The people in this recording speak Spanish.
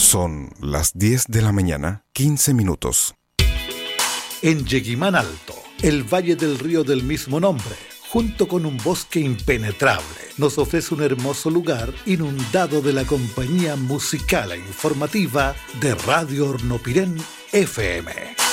Son las 10 de la mañana, 15 minutos. En Yeguimán Alto, el valle del río del mismo nombre, junto con un bosque impenetrable, nos ofrece un hermoso lugar inundado de la compañía musical e informativa de Radio Hornopirén FM.